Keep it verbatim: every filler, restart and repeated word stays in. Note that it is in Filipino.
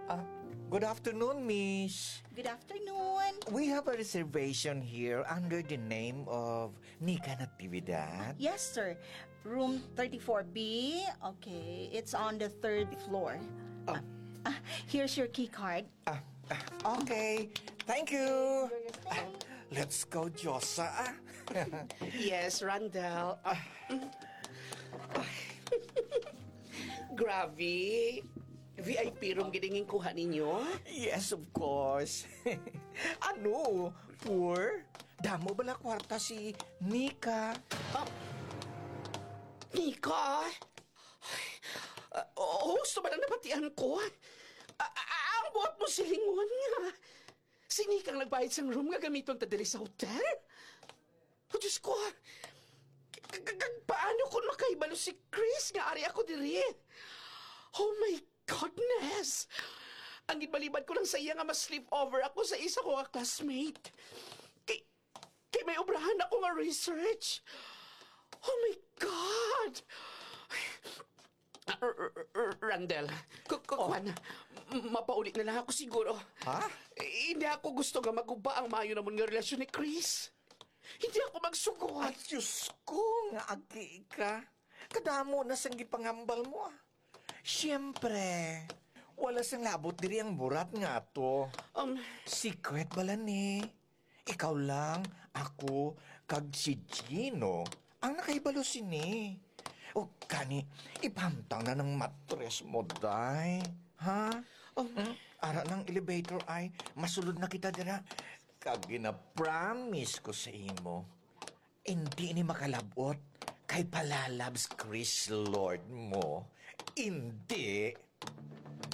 Ah, good afternoon, miss. Good afternoon. We have a reservation here under the name of Nika Natividad. Yes, sir. Room thirty-four B. Okay, it's on the third floor. Oh. Ah, here's your key card. Ah, ah, okay. Thank you. Ah, let's go, Josa. ah. Yes, Randall. Ah. Grabe. V I P room giningin kuha ninyo? Yes, of course. Ano? Poor? Damo bala kwarta si Nika? Nika? Uh, oh, gusto ba lang nabatian ko? Ah, ah, ang buhat mo silingon nga. Si Nika ang nagbayad sa room nga gamiton ta diri sa hotel? Oh, Diyos ko. K- k- k- Paano kung makaibalo si Chris nga ari ako diri? Oh my goodness! Ang ibalibad ko lang sa iya nga mas-sleep over ako sa isa ko nga classmate. Kay, kay may obrahan ako nga research. Oh my God! Ah, R- R- R- Randall, kukuhan, mapaulit na lang ako siguro. Ha? Eh, Hindi ako gusto nga maguba ang mayo naman nga relasyon ni Chris. Hindi ako magsugot. Ay, Diyos ko, nga agi ka. Kadamo na sang gipangambal mo ah. Siyempre, wala sang labot diri ang burat nga to. Um, Secret bala ni. Ikaw lang, ako, kag si Gino, ang nakaibalo sini. O kani, ipamtang na ng matres mo, day. Ha? Oh. Hmm? Ara ng elevator ay, masulod na kita dira. Kag gina-promise ko sa imo, hindi ni makalabot kay palalabs Chris Lord mo. Hindi.